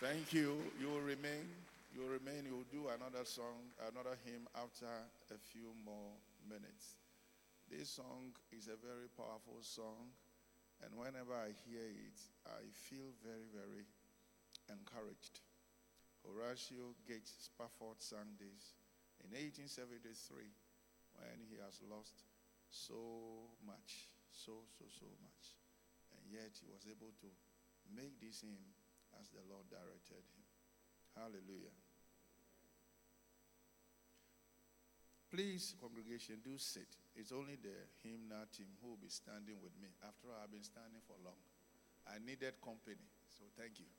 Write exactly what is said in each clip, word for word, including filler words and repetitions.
Thank you. You will remain. You will remain. You will do another song, another hymn after a few more minutes. This song is a very powerful song, and whenever I hear it, I feel very, very encouraged. Horatio Gates Spafford sang this in eighteen seventy-three when he has lost so much, so, so, so much. And yet he was able to make this hymn as the Lord directed him. Hallelujah. Please, congregation, do sit. It's only the hymnal team who will be standing with me. After all, I've been standing for long. I needed company, so thank you.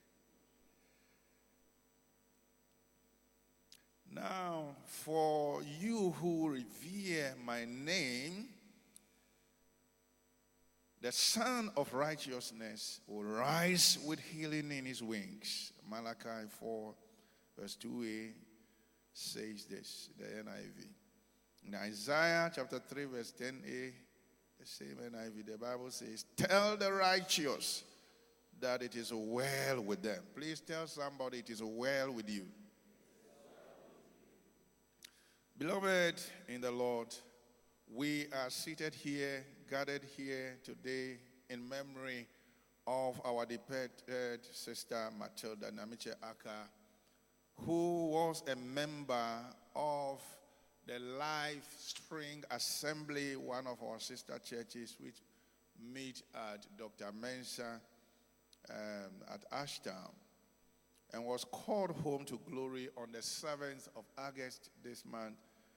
Now, for you who revere my name, the Son of Righteousness will rise with healing in his wings. Malachi four, verse two a says this, the N I V. In Isaiah chapter three, verse ten a, the same N I V, the Bible says, tell the righteous that it is well with them. Please tell somebody it is well with you. Beloved in the Lord, we are seated here, gathered here today in memory of our departed sister Matilda Nyamiche Aka, who was a member of the Life Spring Assembly, one of our sister churches, which meet at Doctor Mensah um, at Ashtown, and was called home to glory on the seventh of August this month,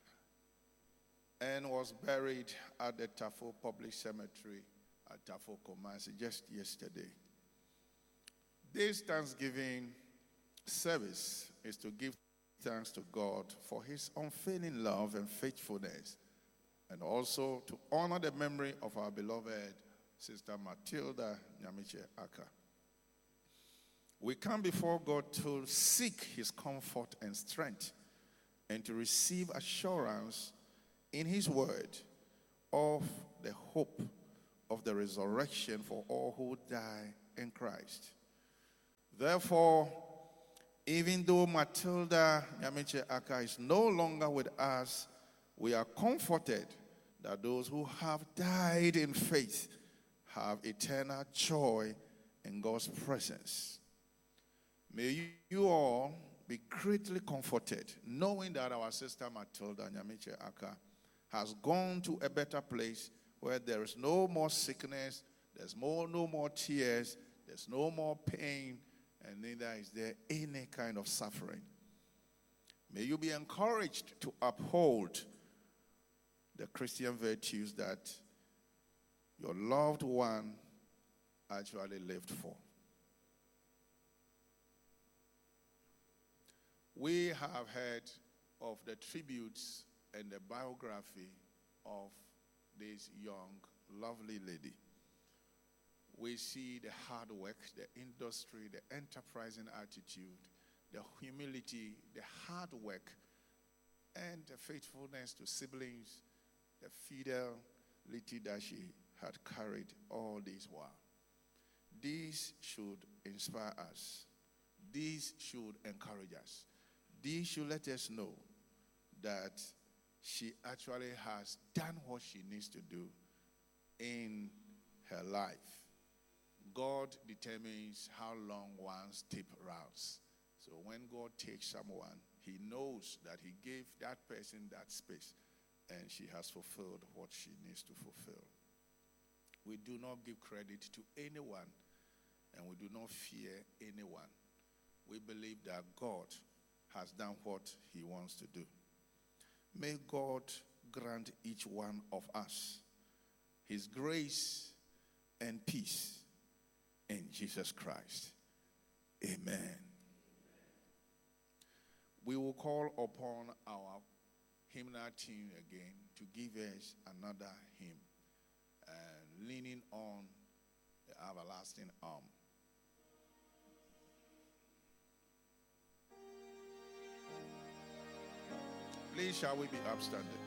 and was buried at the Tafo Public Cemetery at Tafo Kumasi just yesterday. This Thanksgiving service is to give thanks to God for his unfailing love and faithfulness, and also to honor the memory of our beloved Sister Matilda Nyamiche Aka. We come before God to seek his comfort and strength, and to receive assurance in his word of the hope of the resurrection for all who die in Christ. Therefore, even though Matilda Nyamiche Aka is no longer with us, we are comforted that those who have died in faith have eternal joy in God's presence. May you all be greatly comforted, knowing that our sister Matilda Nyamiche Aka has gone to a better place where there is no more sickness, there's more, no more tears, there's no more pain, and neither is there any kind of suffering. May you be encouraged to uphold the Christian virtues that your loved one actually lived for. We have heard of the tributes and the biography of this young, lovely lady. We see the hard work, the industry, the enterprising attitude, the humility, the hard work, and the faithfulness to siblings, the fidelity that she had carried all this while. These should inspire us. These should encourage us. These should let us know that she actually has done what she needs to do in her life. God determines how long one's tip rounds. So when God takes someone, he knows that he gave that person that space, and she has fulfilled what she needs to fulfill. We do not give credit to anyone, and we do not fear anyone. We believe that God has done what he wants to do. May God grant each one of us his grace and peace in Jesus Christ. Amen. We will call upon our hymnal team again to give us another hymn, uh, leaning on the everlasting arm. Please, shall we be upstanding?